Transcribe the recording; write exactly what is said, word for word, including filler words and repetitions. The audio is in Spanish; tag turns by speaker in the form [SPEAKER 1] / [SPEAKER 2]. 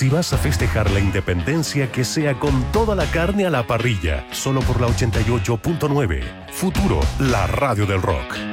[SPEAKER 1] Si vas a festejar la independencia, que sea con toda la carne a la parrilla, solo por la ochenta y ocho punto nueve. Futuro, la radio del rock.